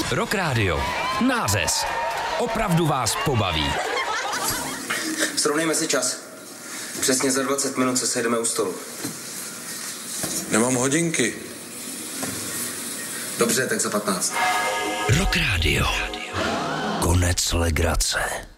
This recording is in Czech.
Rock Radio. Nářez. Opravdu vás pobaví. Srovnejme si čas. Přesně za 20 minut se sejdeme u stolu. Nemám hodinky. Dobře, tak za 15. Rock Radio. Konec legrace.